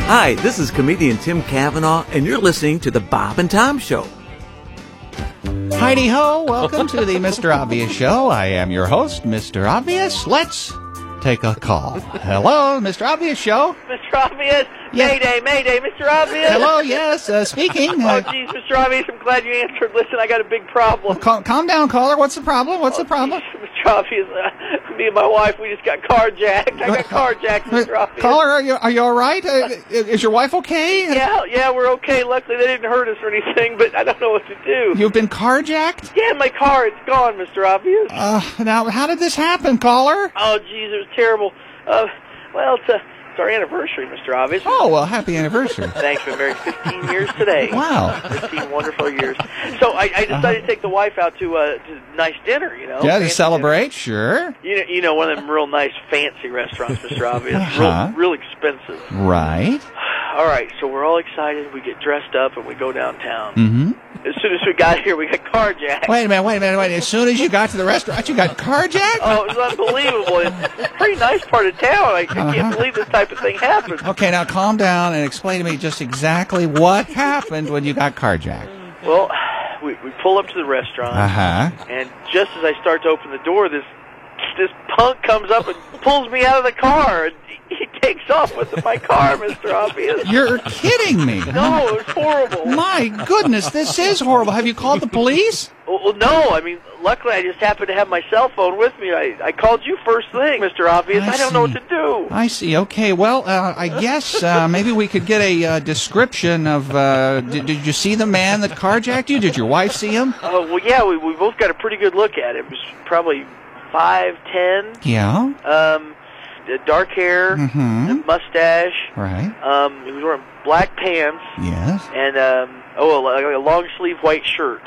Hi, this is comedian Tim Cavanaugh, and you're listening to The Bob and Tom Show. Heidi-ho, welcome to the Mr. Obvious Show. I am your host, Mr. Obvious. Let's take a call. Hello, Mr. Obvious Show. Mr. Obvious? Yeah. Mayday, Mr. Obvious? Hello, yes, speaking. Oh, geez, Mr. Obvious, I'm glad you answered. Listen, I got a big problem. Calm down, caller. What's the problem? What's the problem? Geez, Mr. Obvious, me and my wife, we just got carjacked. I got carjacked, Mr. Obvious. Caller, are you all right? Is your wife okay? Yeah, we're okay. Luckily, they didn't hurt us or anything, but I don't know what to do. You've been carjacked? Yeah, my car, it's gone, Mr. Obvious. Now, how did this happen, caller? Oh, geez, it was terrible. Well, it's our anniversary, Mr. Obvious. Oh, well, happy anniversary. Thanks, been married 15 years today. Wow. 15 wonderful years. So I decided to take the wife out to a nice dinner, you know. Yeah, to fancy celebrate, dinner. Sure. You know, one of them real nice fancy restaurants, Mr. Obvious. Real expensive. Right. All right, so we're all excited. We get dressed up and we go downtown. Mm-hmm. As soon as we got here, we got carjacked. Wait a minute. As soon as you got to the restaurant, you got carjacked? Oh, it was unbelievable. It's a pretty nice part of town. I can't believe this type of thing happens. Okay, now calm down and explain to me just exactly what happened when you got carjacked. Well, we pull up to the restaurant, and just as I start to open the door, this punk comes up and pulls me out of the car. And he takes off with my car, Mr. Obvious. You're kidding me. No, it was horrible. My goodness, this is horrible. Have you called the police? Well, no. I mean, luckily I just happened to have my cell phone with me. I called you first thing, Mr. Obvious. I don't know what to do. I see. Okay, well, I guess maybe we could get a description of... Did you see the man that carjacked you? Did your wife see him? Oh, well, yeah, we both got a pretty good look at him. It was probably 5'10". Yeah. Dark hair, mustache. Right. He was wearing black pants. Yes. And a long sleeve white shirt.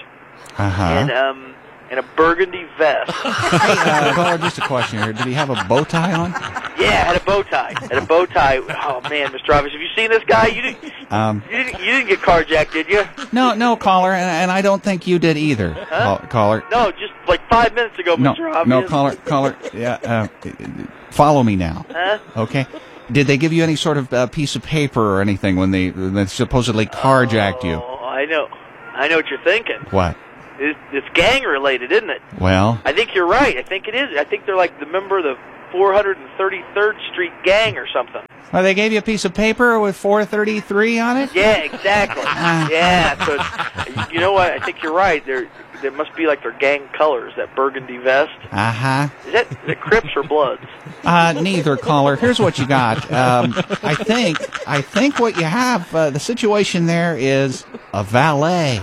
And a burgundy vest. Hey, caller, just a question here. Did he have a bow tie on? Yeah, had a bow tie. Oh man, Mr. Obvious, have you seen this guy? You didn't get carjacked, did you? No, caller, and I don't think you did either, caller. No, just like 5 minutes ago, Mr. Obvious. No, caller. Yeah, follow me now. Huh? Okay. Did they give you any sort of piece of paper or anything when they supposedly carjacked you? Oh, I know what you're thinking. What? It's gang related, isn't it? Well, I think you're right. I think it is. I think they're like the member of the 433rd Street gang or something. Well, they gave you a piece of paper with 433 on it? Yeah, exactly. Yeah, so you know what? I think you're right. There must be like their gang colors, that burgundy vest. Is it Crips or Bloods? Neither, caller. Here's what you got. I think what you have, the situation there is a valet.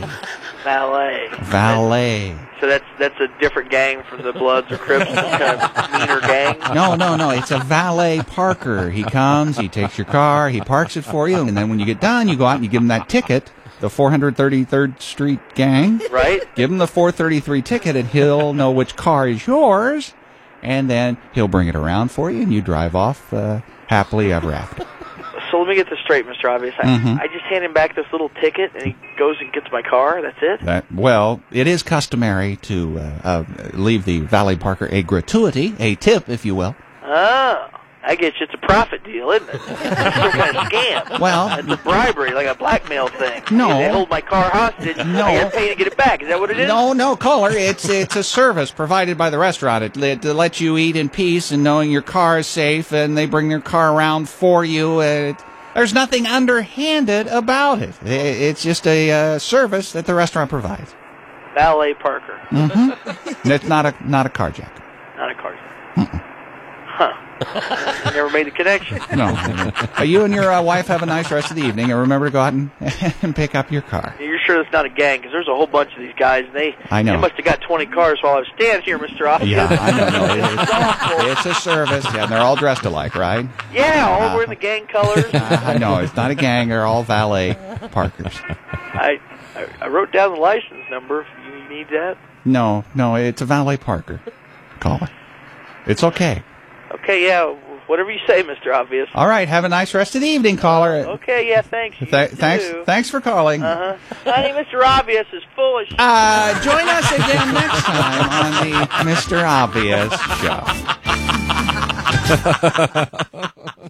Valet. So that's a different gang from the Bloods or Crips, some kind of meaner gang? No, it's a valet parker. He comes, he takes your car, he parks it for you, and then when you get done, you go out and you give him that ticket, the 433rd Street gang. Right. Give him the 433 ticket, and he'll know which car is yours, and then he'll bring it around for you, and you drive off happily ever after. So let me get this straight, Mr. Obvious. I just hand him back this little ticket, and he goes and gets my car. That's it? Well, it is customary to leave the valet parker a gratuity, a tip, if you will. Oh, I get you. It's a profit deal, isn't it? It's some kind of scam. Well, it's a bribery, like a blackmail thing. No. They hold my car hostage. No. I got to pay to get it back. Is that what it is? No, caller. It's a service provided by the restaurant. It lets you eat in peace and knowing your car is safe, and they bring their car around for you. There's nothing underhanded about it. It's just a service that the restaurant provides. Valet parker. It's not a carjack. Not a carjack. Huh. Never made the connection. No. You and your wife have a nice rest of the evening, and remember to go out and pick up your car. You're sure it's not a gang? Because there's a whole bunch of these guys, and I know. They must have got 20 cars while I was standing here, Mr. Obvious. Yeah, I know. It's a service. Yeah, and they're all dressed alike, right? Yeah, all wearing the gang colors. I know. It's not a gang. They're all valet parkers. I wrote down the license number. If you need that. No, it's a valet parker. Call it. It's okay. Okay, yeah, whatever you say, Mr. Obvious. All right, have a nice rest of the evening, caller. Okay, yeah, thanks. Thanks for calling. Honey, Mr. Obvious is full of shit. Join us again next time on the Mr. Obvious Show.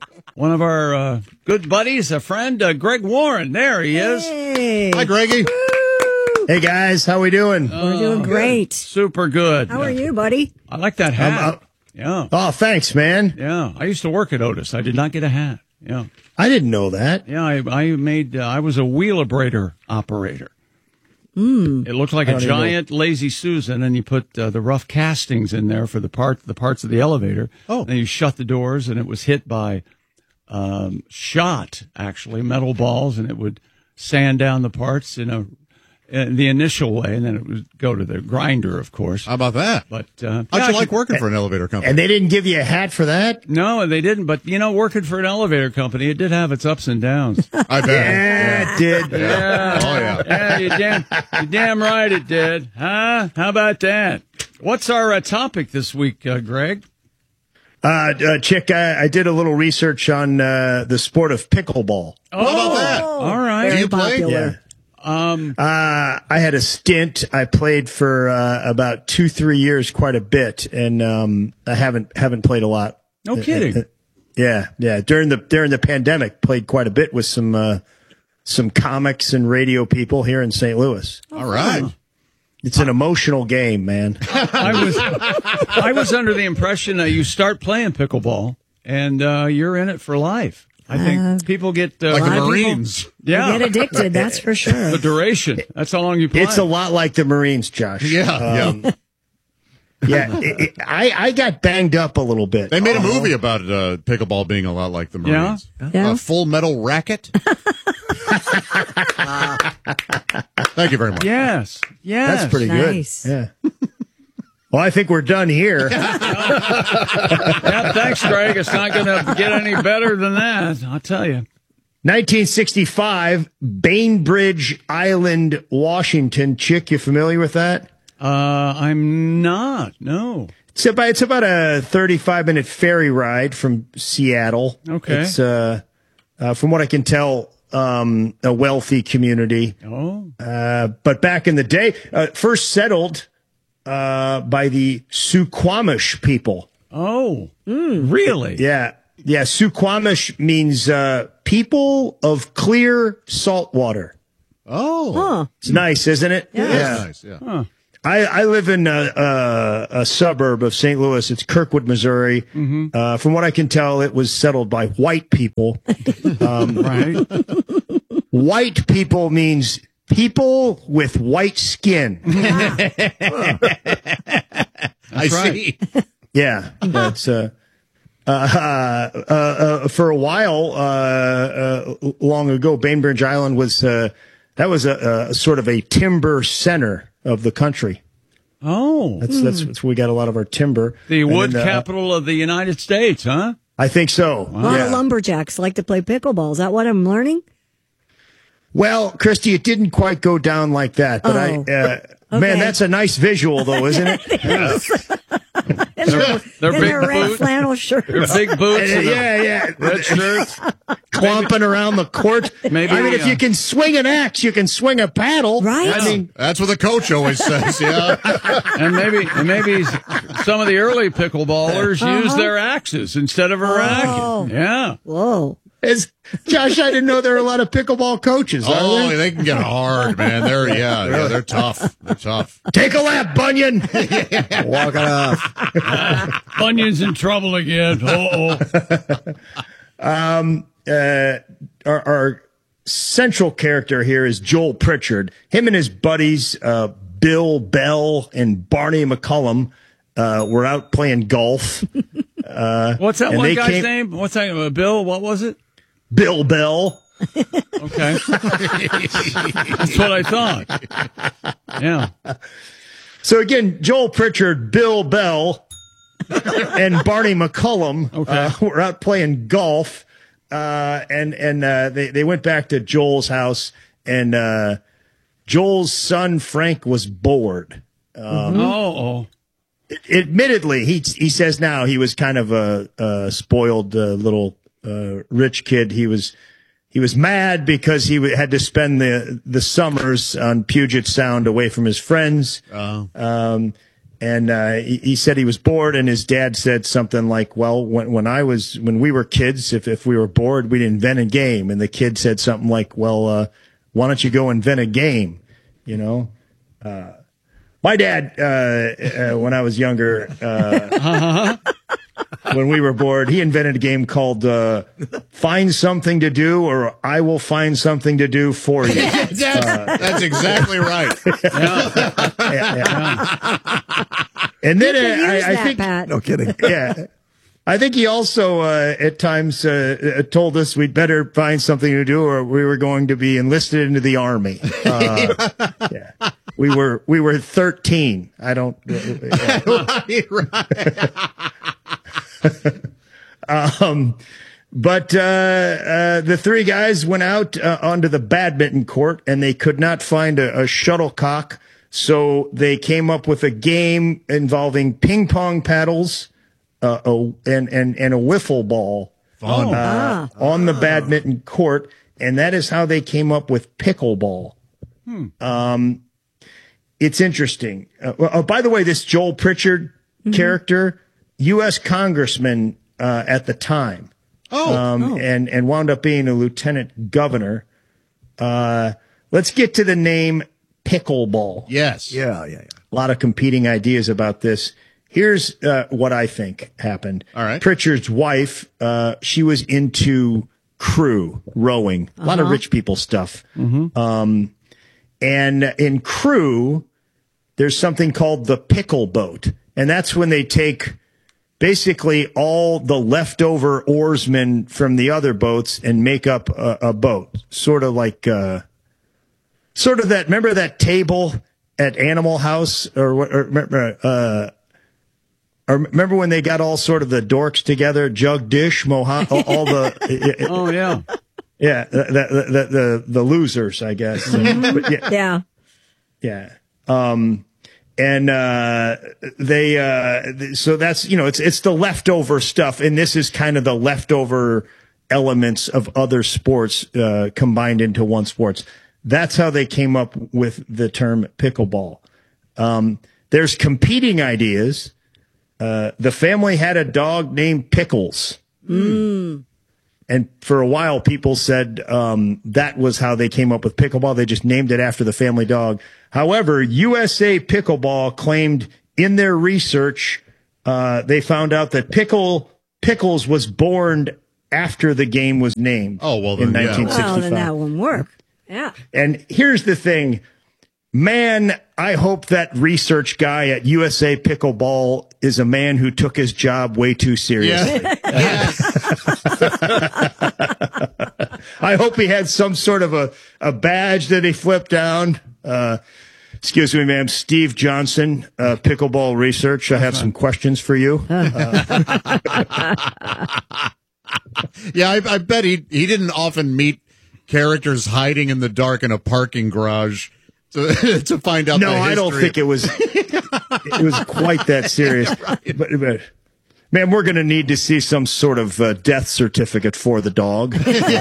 one of our good buddies, a friend, Greg Warren. There he is. Hey. Hi, Greggy. Woo. Hey, guys. How we doing? We're doing great. Super good. How are you, buddy? I like that hat. Yeah. Oh, thanks, man. Yeah. I used to work at Otis. I did not get a hat. Yeah. I didn't know that. Yeah, I was a wheelabrator operator. It looked like a giant Lazy Susan, and you put the rough castings in there for the parts of the elevator. Oh. Then you shut the doors, and it was hit by metal balls, and it would sand down the parts in the initial way, and then it would go to the grinder, of course. How about that? But how'd you like working for an elevator company? And they didn't give you a hat for that? No, they didn't. But working for an elevator company, it did have its ups and downs. I bet. Yeah, it did. Yeah. Oh yeah. Yeah, you damn right it did. Huh? How about that? What's our topic this week, Greg? Chick, I did a little research on the sport of pickleball. How about that? All right. Very Do you play? popular. Yeah. I had a stint. I played for about 2-3 years, quite a bit, and I haven't played a lot. No kidding. Yeah. During the pandemic, played quite a bit with some comics and radio people here in St. Louis. All right. It's an emotional game, man. I was under the impression that you start playing pickleball and you're in it for life. I think people get like the Marines. Yeah, Get addicted, that's for sure. the duration. That's how long you play. It's a lot like the Marines, Josh. Yeah. I got banged up a little bit. They made a movie about pickleball being a lot like the Marines. Yeah. Full Metal Racket. Thank you very much. Yes. That's pretty Nice. good. Yeah. Well, I think we're done here. Yeah, thanks, Greg. It's not going to get any better than that, I'll tell you. 1965, Bainbridge Island, Washington. Chick, you familiar with that? I'm not. No. It's about a 35-minute ferry ride from Seattle. Okay. It's from what I can tell, a wealthy community. Oh. But back in the day, first settled by the Suquamish people. Oh. Really? Yeah. Suquamish means people of clear salt water. Oh. Huh. It's nice, isn't it? That's nice. Yeah. Huh. I live in a suburb of St. Louis. It's Kirkwood, Missouri. Mm-hmm. From what I can tell, it was settled by white people. Right. White people means people with white skin. I see. Yeah, that's for a while long ago. Bainbridge Island was that was a sort of a timber center of the country. Oh. That's where we got a lot of our timber. The And wood then, capital of the United States, huh? I think so. A lot of lumberjacks like to play pickleball. Is that what I'm learning? Well, Christy, it didn't quite go down like that, but man, that's a nice visual, though, isn't it? In They're big their red boots. flannel shirts. Their big boots. and Yeah. Red shirts. Clumping around the court. Maybe, I mean, if you can swing an axe, you can swing a paddle. Right? I mean, That's what the coach always says. Yeah. And maybe some of the early pickleballers used their axes instead of a racket. Yeah. Whoa. Josh, I didn't know there were a lot of pickleball coches. Are Oh, there? they can get hard, man. They're tough. They're tough. Take a lap, Bunyan. Walk it off. Bunyan's in trouble again. Our central character here is Joel Pritchard. Him and his buddies, Bill Bell and Barney McCullum, were out playing golf. What's that one guy's name? What's that? Bill? What was it? Bill Bell. Okay. That's what I thought. Yeah. So again, Joel Pritchard, Bill Bell, and Barney McCullum were out playing golf, and they went back to Joel's house, and Joel's son Frank was bored. Admittedly, he says now he was kind of a spoiled little rich kid. He was mad because he had to spend the summers on Puget Sound away from his friends. And And he said he was bored, and his dad said something like, "Well, when we were kids, if we were bored, we'd invent a game." And the kid said something like, "Well, why don't you go invent a game?" You know, my dad, when I was younger, when we were bored, he invented a game called "Find Something to Do," or "I Will Find Something to Do for You." That's exactly right. And then I think, Pat. No kidding. yeah, I think he also at times told us we'd better find something to do, or we were going to be enlisted into the army. Yeah, we were 13. I don't. But the three guys went out onto the badminton court, and they could not find a shuttlecock. So they came up with a game involving ping pong paddles and a wiffle ball on the badminton court, and that is how they came up with pickleball. It's interesting. By the way, this Joel Pritchard character, U.S. congressman at the time, and wound up being a lieutenant governor. Let's get to the name pickleball. Yes. Yeah. A lot of competing ideas about this. Here's what I think happened. All right. Pritchard's wife, she was into crew rowing, a lot of rich people stuff. And in crew, there's something called the pickle boat. And that's when they take basically all the leftover oarsmen from the other boats and make up a boat. Sort of like, remember that table at Animal House or remember when they got all sort of the dorks together, Jug Dish, Mohan, all the, Oh, yeah. yeah, the losers, I guess. But Yeah. yeah. And so that's, it's the leftover stuff. And this is kind of the leftover elements of other sports, combined into one sports. That's how they came up with the term pickleball. There's competing ideas. The family had a dog named Pickles. And for a while, people said that was how they came up with pickleball. They just named it after the family dog. However, USA Pickleball claimed in their research, they found out that Pickles was born after the game was named. Oh, well, in then, 1965. Well, then that wouldn't work. Yeah. And here's the thing. Man, I hope that research guy at USA Pickleball is a man who took his job way too seriously. I hope he had some sort of a badge that he flipped down. Excuse me, ma'am. Steve Johnson, Pickleball Research. I have some questions for you. Yeah, I bet he didn't often meet characters hiding in the dark in a parking garage to find out. No, the I don't history. think it was quite that serious. Right. But man, we're going to need to see some sort of death certificate for the dog.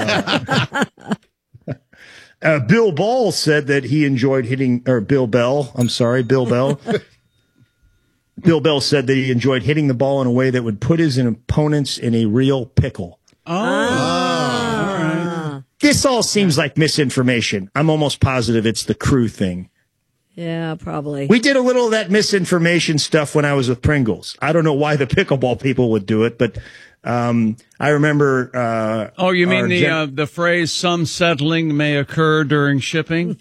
Bill Ball said that he enjoyed Bill Bell. Bill Bell said that he enjoyed hitting the ball in a way that would put his opponents in a real pickle. This all seems like misinformation. I'm almost positive it's the crew thing. Yeah, probably. We did a little of that misinformation stuff when I was with Pringles. I don't know why the pickleball people would do it, but I remember. You mean the phrase "some settling may occur during shipping"?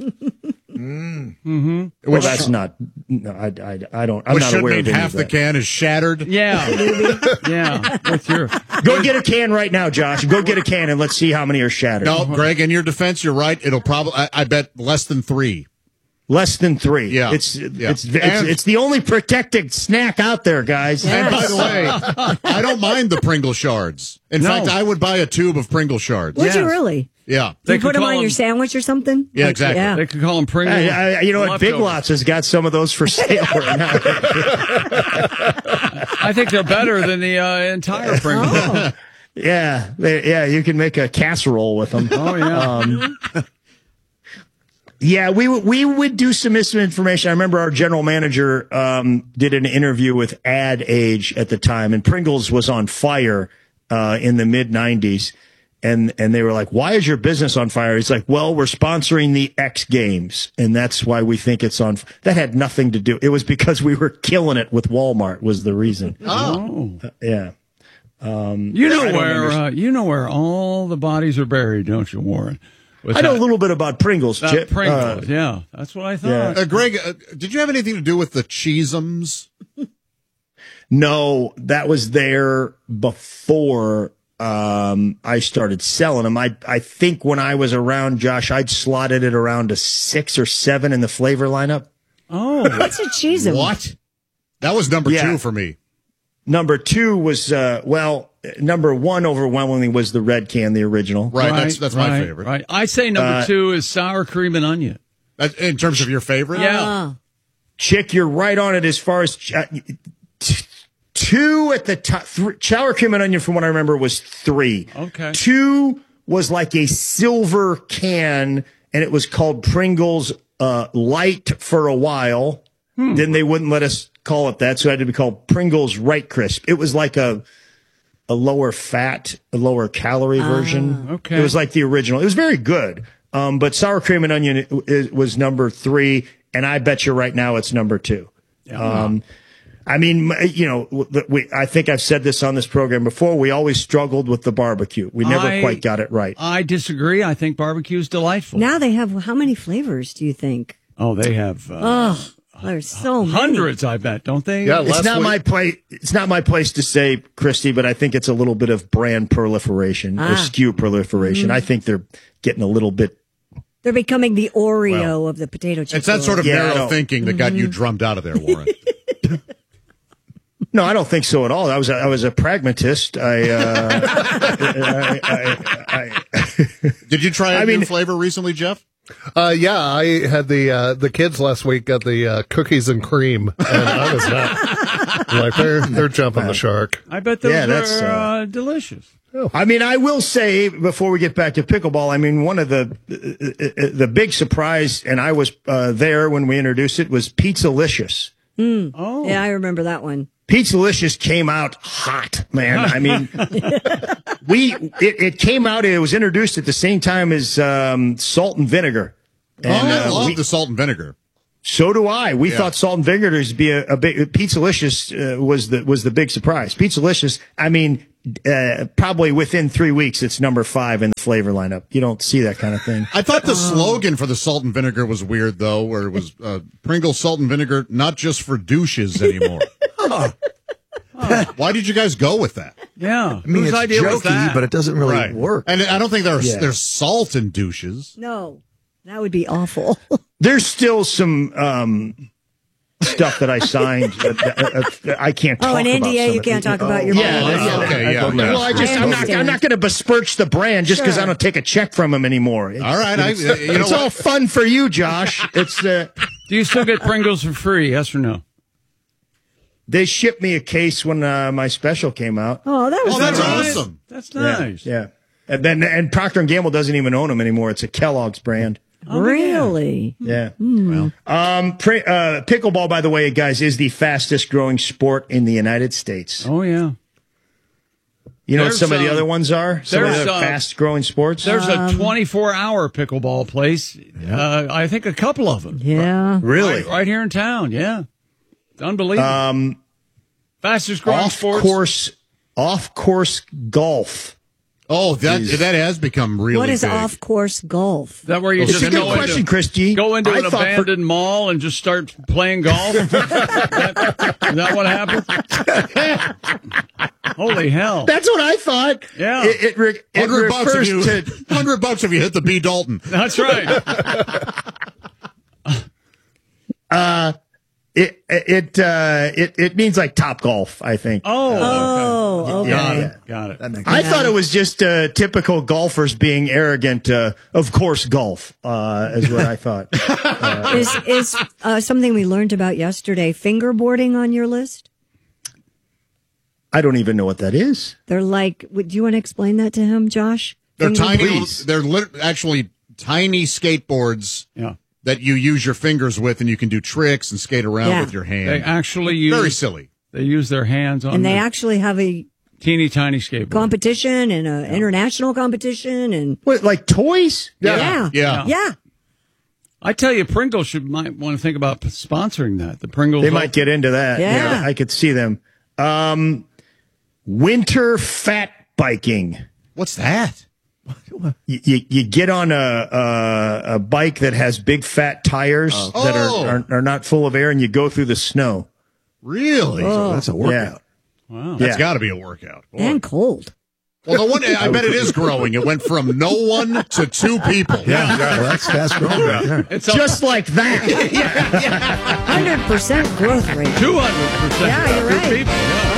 Well, that's not. No, I don't. I'm Which not should aware mean of any half of the that. can is shattered. Yeah, yeah. With your Go get a can right now, Josh. Go get a can and let's see how many are shattered. No, Greg, in your defense, you're right. It'll probably, I bet, less than 3. Less than 3. Yeah. It's the only protected snack out there, guys. And by the way, I don't mind the Pringle shards. In fact, I would buy a tube of Pringle shards. Would you really? Yeah. Do you put them on your sandwich or something? Yeah, exactly. Yeah. They could call them Pringles. You know what? Big Lots has got some of those for sale right now. I think they're better than the entire Pringles. Oh. Yeah, you can make a casserole with them. Oh, yeah. Yeah, we would do some misinformation. I remember our general manager did an interview with Ad Age at the time, and Pringles was on fire in the mid '90s, and they were like, "Why is your business on fire?" He's like, "Well, we're sponsoring the X Games, and that's why we think it's on." That had nothing to do. It was because we were killing it with Walmart was the reason. Oh, yeah. You know where all the bodies are buried, don't you, Warren? I know a little bit about Pringles. Pringles, yeah, that's what I thought. Yeah. Greg, did you have anything to do with the Cheesums? No, that was there before I started selling them. I think when I was around, Josh, I'd slotted it around a 6 or 7 in the flavor lineup. Oh, what's a Cheesum? What? That was number 2 for me. Number 2 was number 1 overwhelmingly was the red can, the original. Right, that's my favorite. Right, I say number 2 is sour cream and onion. In terms of your favorite, yeah. Chick, you're right on it as far as 2 at the top. Sour cream and onion, from what I remember, was 3. Okay. 2 was like a silver can, and it was called Pringles Light for a while. Then they wouldn't let us call it that, so it had to be called Pringles Right Crisp. It was like a lower fat, a lower calorie version. Okay. It was like the original. It was very good. But sour cream and onion was number 3, and I bet you right now it's number 2. Yeah. I mean, I think I've said this on this program before. We always struggled with the barbecue. We never quite got it right. I disagree. I think barbecue is delightful. Now they have, how many flavors do you think? Oh, they have. There's so many. Hundreds, I bet, don't they? Yeah, It's not my place to say, Christy, but I think it's a little bit of brand proliferation or SKU proliferation. I think they're getting a little bit. They're becoming the Oreo of the potato chip. It's that sort of narrow thinking that got you drummed out of there, Warren. No, I don't think so at all. I was a pragmatist. Did you try a new flavor recently, Jeff? Yeah, I had the kids last week got the cookies and cream, and I was not like they're jumping the shark. I bet those are delicious. I mean, I will say before we get back to pickleball, I mean, one of the big surprise, and I was there when we introduced it, was Pizzalicious. Oh, yeah, I remember that one. Pizzalicious came out hot, man. I mean, it came out. It was introduced at the same time as salt and vinegar. And, I love the salt and vinegar. So do I. We thought salt and vinegar would be a big. Pizzalicious was the big surprise. Pizzalicious. I mean, probably within 3 weeks, it's number 5 in the flavor lineup. You don't see that kind of thing. I thought the slogan for the salt and vinegar was weird, though, where it was Pringles salt and vinegar, not just for douches anymore. Why did you guys go with that? Yeah, I mean, it's jokey, but it doesn't really work. And I don't think there's salt in douches. No, that would be awful. There's still some stuff that I signed that I can't talk about. Oh, an NDA you can't talk about your Well, I'm not going to besmirch the brand just because I don't take a check from them anymore. All right. It's all fun for you, Josh. It's Do you still get Pringles for free, yes or no? They shipped me a case when my special came out. Oh, that's nice. awesome. That's nice. Yeah. And Procter & Gamble doesn't even own them anymore. It's a Kellogg's brand. Oh, really? Yeah. Well, pickleball, by the way, guys, is the fastest growing sport in the United States. Oh, yeah. You know what some of the other ones are? Some of the fast growing sports? There's a 24-hour pickleball place. I think a couple of them. Yeah. Really? Right here in town, yeah. It's unbelievable. Fastest growing sports. Off-course golf. Oh, that has become really What is big. off-course golf? Is that where you It's just a good question, Christy. go into an abandoned mall and just start playing golf? Is that what happened? Holy hell. That's what I thought. Yeah. It refers to $100 if you hit the B. Dalton. That's right. It means like Top Golf, I think. Oh, okay. Got it. I thought it was just typical golfers being arrogant. Of course, golf is what I thought. Is something we learned about yesterday fingerboarding on your list? I don't even know what that is. They're like, do you want to explain that to him, Josh? They're tiny. Please. They're actually tiny skateboards. Yeah. that you use your fingers with, and you can do tricks and skate around with your hand. They actually use very silly. They use their hands on, and they actually have a teeny tiny skateboard competition and an international competition, and what, like toys? Yeah. I tell you, Pringles might want to think about sponsoring that. The Pringles, they might get into that. Yeah. I could see them. Winter fat biking. What's that? You get on a bike that has big fat tires that are not full of air, and you go through the snow. Really? So that's a workout. Wow. That's got to be a workout. Boy. And cold. Well, the one, I bet it is growing. It went from no one to 2 people. Yeah, that's fast growth. Yeah. It's just like that. 100% growth rate. 200%. Yeah, you're right. People,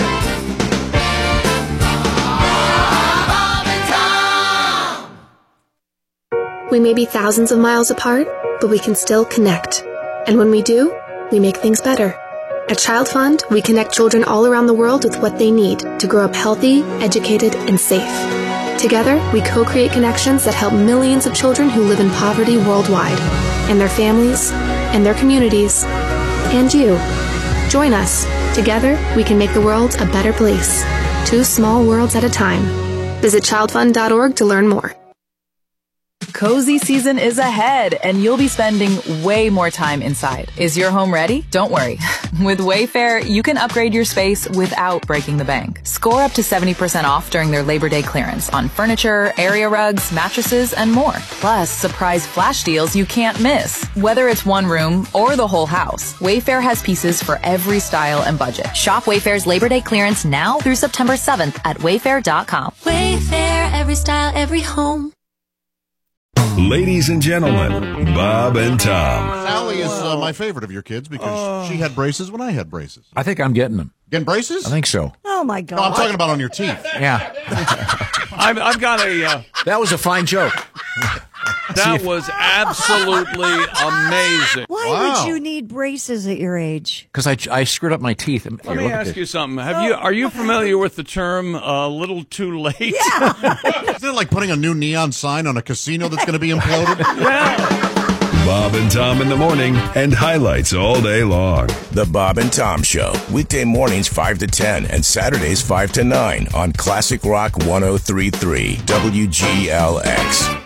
We may be thousands of miles apart, but we can still connect. And when we do, we make things better. At Child Fund, we connect children all around the world with what they need to grow up healthy, educated, and safe. Together, we co-create connections that help millions of children who live in poverty worldwide, and their families, and their communities, and you. Join us. Together, we can make the world a better place. 2 small worlds at a time. Visit childfund.org to learn more. Cozy season is ahead, and you'll be spending way more time inside. Is your home ready? Don't worry. With Wayfair, you can upgrade your space without breaking the bank. Score up to 70% off during their Labor Day clearance on furniture, area rugs, mattresses, and more. Plus, surprise flash deals you can't miss. Whether it's one room or the whole house, Wayfair has pieces for every style and budget. Shop Wayfair's Labor Day clearance now through September 7th at wayfair.com. Wayfair, every style, every home. Ladies and gentlemen, Bob and Tom. Sally is my favorite of your kids because she had braces when I had braces. I think I'm getting them. Getting braces? I think so. Oh, my God. No, I'm talking about on your teeth. Yeah. I've got a... that was a fine joke. That was absolutely amazing. Why would you need braces at your age? Because I screwed up my teeth. Let me ask you something. Are you familiar with the term "a little too late"? Yeah. Isn't it like putting a new neon sign on a casino that's going to be imploded? Yeah. Bob and Tom in the morning and highlights all day long. The Bob and Tom Show. Weekday mornings 5 to 10 and Saturdays 5 to 9 on Classic Rock 103.3 WGLX.